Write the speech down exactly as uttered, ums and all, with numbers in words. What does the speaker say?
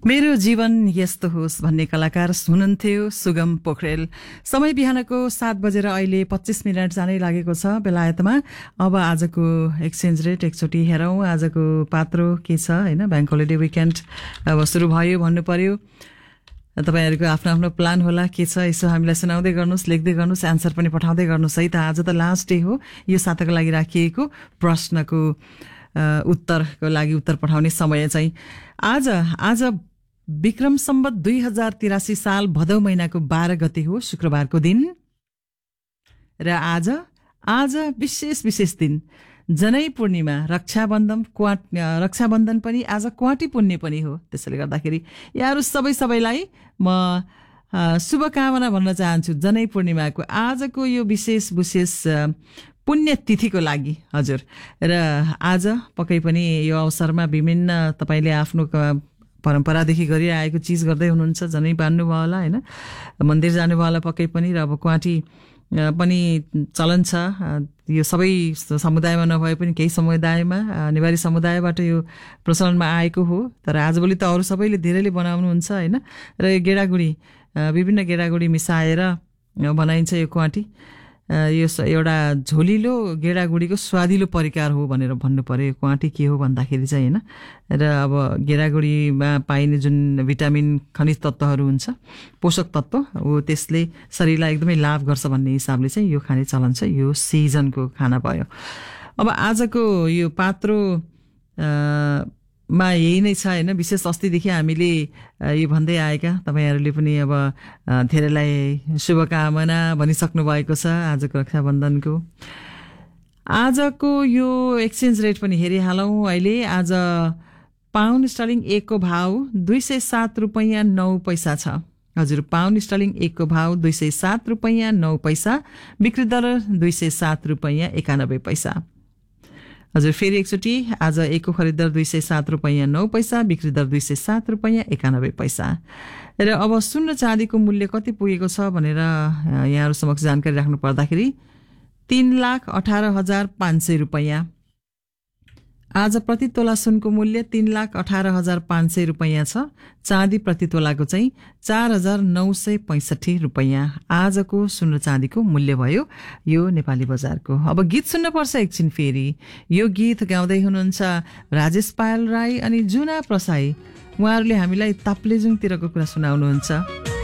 मेरो जीवन यस्तो होस् भन्ने कलाकार हुनुहुन्थ्यो सुगम पोखरेल। समय बिहानको सात बजेर अहिले पच्चीस मिनट जानै लागेको छ बेलायतमा। अब आजको एक्सचेन्ज रेट एकचोटि हेरौँ। आजको पात्रो के छ हैन, ब्याङ्क होलिडे विकेन्ड अब सुरु भयो भन्नु पर्यो। तपाईहरुको आफ्नो आफ्नो प्लान होला, के छ यसो हामीलाई सुनाउँदै गर्नुस्, लेख्दै गर्नुस्, आन्सर पनि पठाउँदै गर्नुस् है त। आज त लास्ट डे हो यो साताको लागि राखिएको प्रश्नको उत्तरको लागि उत्तर पठाउने समय चाहिँ आज आज विक्रम सम्वत दुई हजार तिरासी साल भदौ महिनाको बाह्र गते हो, शुक्रबारको दिन। र आज आज विशेष विशेष दिन जनै पूर्णिमा, रक्षाबन्धन क्वाट रक्षाबन्धन पनि आज क्वाटी पुण्य पनि हो। त्यसैले गर्दाखेरि यहाँहरू सबै सबैलाई म शुभकामना भन्न चाहन्छु जनै पूर्णिमाको आजको यो विशेष विशेष पुण्य तिथिको लागि हजुर। र आज पक्कै पनि यो अवसरमा विभिन्न तपाईले आफ्नो परम्परादेखि गरिआएको चिज गर्दै हुनुहुन्छ। जनै बान्नु भयो होला हैन, मन्दिर जानुभयो होला पक्कै पनि। र अब क्वाटी पनि चलन छ यो सबै समुदायमा नभए पनि केही समुदायमा, नेवारी समुदायबाट यो प्रचलनमा आएको हो। तर आजभोलि त अरू सबैले धेरैले बनाउनुहुन्छ हैन। र यो गेडागुडी विभिन्न गेडागुडी मिसाएर बनाइन्छ यो क्वाटी। यो एउटा झोलिलो गेडागुडीको स्वादिलो परिकार हो भनेर भन्नु पर्यो। क्वाटी के हो भन्दाखेरि चाहिँ हैन। र अब गेडागुडीमा पाइने जुन भिटामिन खनिज तत्त्वहरू हुन्छ, पोषक तत्त्व हो, त्यसले शरीरलाई एकदमै लाभ गर्छ भन्ने हिसाबले चाहिँ यो खाने चलन छ। यो सिजनको खाना भयो। अब आजको यो पात्रो मा यही नै छ हैन। विशेष अस्तिदेखि हामीले यो भन्दै आएका तपाईहरुले पनि अब धेरैलाई शुभकामना भनिसक्नु भएको छ आजको रक्षाबन्धनको। आजको यो एक्सचेन्ज रेट पनि हेरिहालौँ। अहिले आज पाउन्ड स्टर्लिङ एकको भाव दुई सय सात रुपैयाँ नौ पैसा छ। हजुर, पाउन्ड स्टर्लिङ एकको भाव दुई सय सात रुपैयाँ नौ पैसा, बिक्री दर दुई सय सात रुपैयाँ एकानब्बे पैसा। हजुर, फेरि एकचोटि आज एकको खरिद दर दुई सय सात रुपैयाँ नौ पैसा, बिक्री दर दुई सय सात रुपैयाँ एकानब्बे पैसा। र अब सुन चाँदीको मूल्य कति पुगेको छ भनेर यहाँहरू समक्ष जानकारी राख्नु पर्दाखेरि तीन लाख अठार हजार पाँच सय रुपैयाँ। आज प्रति तोला सुनको मूल्य तीन लाख अठार हजार पाँच सय रुपैयाँ छ। चाँदी प्रति तोलाको चाहिँ चार हजार नौ सय पैँसठी रुपैयाँ आजको सुन र चाँदीको मूल्य भयो यो नेपाली बजारको। अब गीत सुन्नुपर्छ एकछिन फेरि। यो गीत गाउँदै हुनुहुन्छ राजेश पायल राई अनि जुना प्रसाई। उहाँहरूले हामीलाई ताप्लेजुङतिरको कुरा सुनाउनुहुन्छ।